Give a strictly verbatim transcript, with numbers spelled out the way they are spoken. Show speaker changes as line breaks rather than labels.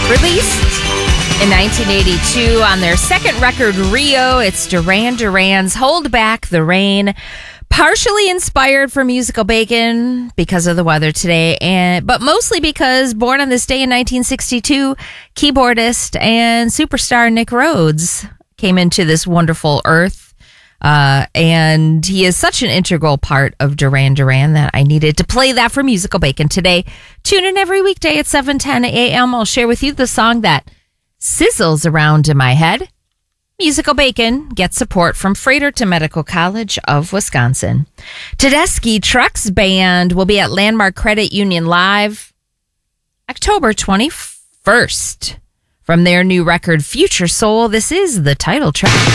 Released in nineteen eighty-two on their second record, Rio, it's Duran Duran's Hold Back the Rain. Partially inspired for Musical Bacon because of the weather today, and but mostly because born on this day in nineteen sixty-two, keyboardist and superstar Nick Rhodes came into this wonderful earth. Uh, and he is such an integral part of Duran Duran that I needed to play that for Musical Bacon today. Tune in every weekday at seven ten a.m. I'll share with you the song that sizzles around in my head. Musical Bacon gets support from Fredericton Medical College of Wisconsin. Tedeschi Trucks Band will be at Landmark Credit Union Live October twenty-first. From their new record, Future Soul, this is the title track.